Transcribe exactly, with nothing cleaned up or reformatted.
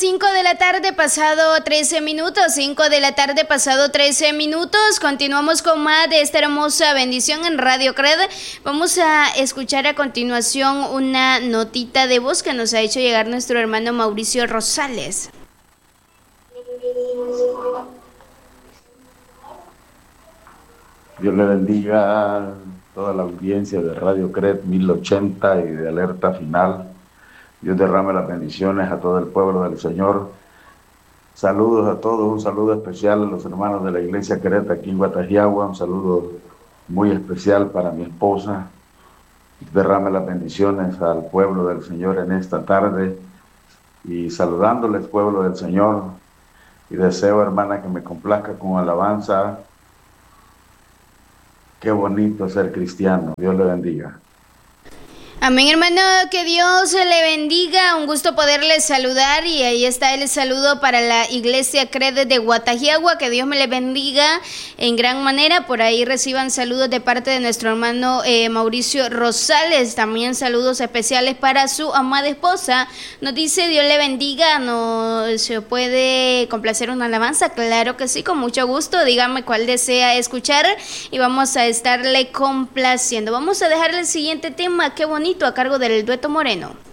cinco de la tarde pasado trece minutos, cinco de la tarde pasado trece minutos. Continuamos con más de esta hermosa bendición en Radio Cred. Vamos a escuchar a continuación una notita de voz que nos ha hecho llegar nuestro hermano Mauricio Rosales. Dios le bendiga a toda la audiencia de Radio Cred mil ochenta y de Alerta Final. Dios derrame las bendiciones a todo el pueblo del Señor. Saludos a todos, un saludo especial a los hermanos de la Iglesia Cred aquí en Guatajiagua, un saludo muy especial para mi esposa. Derrame las bendiciones al pueblo del Señor en esta tarde y saludándoles, pueblo del Señor, y deseo, hermana, que me complazca con alabanza. Qué bonito ser cristiano. Dios le bendiga. Amén, hermano, que Dios le bendiga, un gusto poderle saludar y ahí está el saludo para la Iglesia Cred de Guatajiagua, que Dios me le bendiga en gran manera. Por ahí reciban saludos de parte de nuestro hermano eh, Mauricio Rosales, también saludos especiales para su amada esposa. Nos dice Dios le bendiga, ¿no se puede complacer una alabanza? Claro que sí, con mucho gusto, dígame cuál desea escuchar y vamos a estarle complaciendo. Vamos a dejarle el siguiente tema, qué bonito, a cargo del Dueto Moreno.